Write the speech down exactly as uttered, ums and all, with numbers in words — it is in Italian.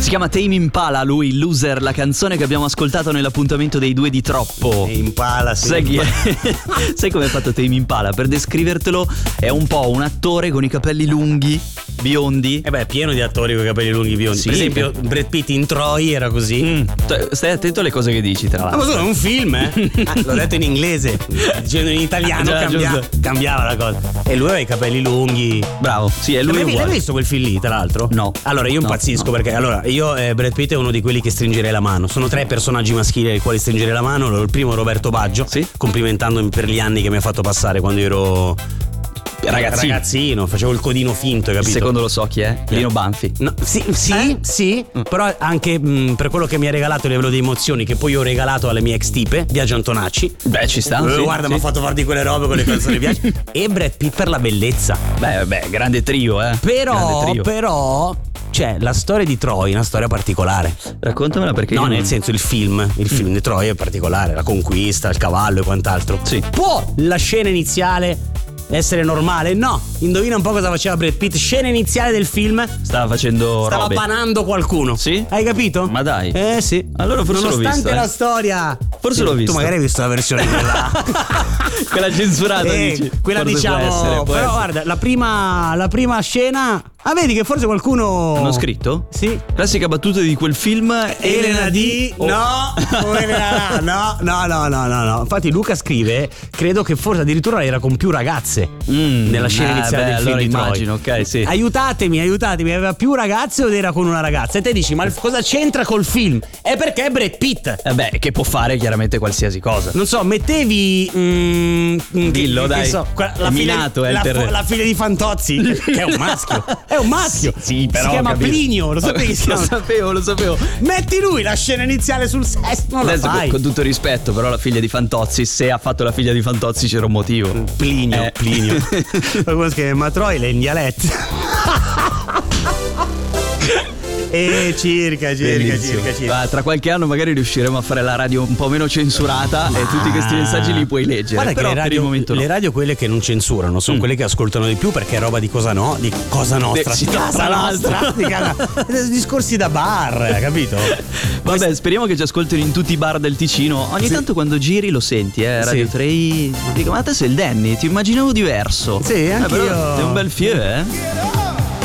Si chiama Tame Impala, lui, Loser, la canzone che abbiamo ascoltato nell'appuntamento dei due di troppo. Tame Impala, sì. Sai chi è? Sai come è fatto Tame Impala? Per descrivertelo è un po' un attore con i capelli lunghi, biondi. E beh, è pieno di attori con i capelli lunghi biondi. Sì. Per esempio, Brad Pitt in Troy era così. Mm. Stai attento alle cose che dici, tra l'altro. Ma questo è un film, eh? Ah, l'ho detto in inglese, dicendo in italiano Già, cambia- cambiava la cosa. E lui aveva i capelli lunghi. Bravo, sì, è lui L'hai, uguale. l'hai visto quel film lì, tra l'altro? No. Allora, io No, impazzisco no. perché allora io eh, Brad Pitt è uno di quelli che stringerei la mano. Sono tre personaggi maschili ai quali stringerei la mano. Il primo è Roberto Baggio, Sì. complimentandomi per gli anni che mi ha fatto passare quando ero Ragazzino. ragazzino, facevo il codino finto, hai Il capito? secondo lo so chi è, Lino Banfi. No, sì, sì, Eh? sì, però anche mh, per quello che mi ha regalato a livello di emozioni, che poi ho regalato alle mie ex tipe, Biagio Antonacci. Beh, ci sta. Eh, sì, guarda, sì. mi ha fatto fare di quelle robe con le canzoni di Biagio. E Brad Pitt per la bellezza. Beh, beh, grande trio, eh. Però, Grande trio. però, cioè, la storia di Troy è una storia particolare. Raccontamela perché No, io non- nel senso il film, il film di Troy è particolare, la conquista, il cavallo e quant'altro. Sì. Può la scena iniziale essere normale? No. Indovina un po' cosa faceva Brad Pitt. Scena iniziale del film. Stava facendo Stava robe. banando qualcuno. Sì? Hai capito? Ma dai. Eh sì. Allora forse l'ho Nonostante visto, eh. la storia. Forse Sì, l'ho visto. Tu magari hai visto la versione quella. Quella censurata, Eh, dici. quella Forse diciamo. può essere, può però essere. guarda, la prima, la prima scena. Ah, vedi che forse qualcuno. Hanno scritto? Sì. Classica battuta di quel film. Elena D. Oh. No, o Elena A. no, no, no, no, no, no. Infatti Luca scrive, credo che forse addirittura era con più ragazze Mm, nella scena eh, iniziale beh, del film allora di Troy. immagino, ok, sì. Aiutatemi, aiutatemi, aveva più ragazze o era con una ragazza? E te dici, ma cosa c'entra col film? È perché è Brad Pitt. Eh beh, che può fare chiaramente qualsiasi cosa. Non so, mettevi mm, mm, Dillo, che- che dai. so, que- la È figlia, minato, è il la, terreno. fo- la figlia di Fantozzi, che è un maschio. È un maschio. Sì, sì, però si chiama capito. Plinio, lo sapevi che si Lo chiama? sapevo, lo sapevo. Metti lui la scena iniziale sul sesto, non la Adesso, con, fai. con tutto rispetto, però la figlia di Fantozzi, se ha fatto la figlia di Fantozzi c'era un motivo. Plinio, Eh. Plinio. Qualcuno scrive, ma Troy è in dialetto. E circa, circa, Bellissimo. circa, circa. Va, tra qualche anno magari riusciremo a fare la radio un po' meno censurata e tutti questi messaggi li puoi leggere. Guarda Però che le per radio, il momento no. le radio quelle che non censurano sono Mm. quelle che ascoltano di più perché è roba di cosa no, di cosa nostra, Sì, di tra casa l'altro. nostra, di casa- discorsi da bar, capito? Vabbè, speriamo che ci ascoltino in tutti i bar del Ticino. Ogni Sì. tanto quando giri lo senti, eh. Radio Sì. tre. Dico, ma te sei il Danny, ti immaginavo diverso. Sì, Eh, anche però io. È un bel fieve, eh.